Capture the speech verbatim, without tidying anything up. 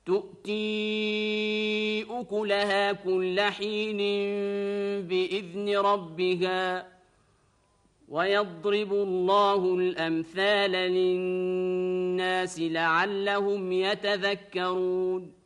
تؤتي أكلها كل حين بإذن ربها ويضرب الله الأمثال للناس لعلهم يتذكرون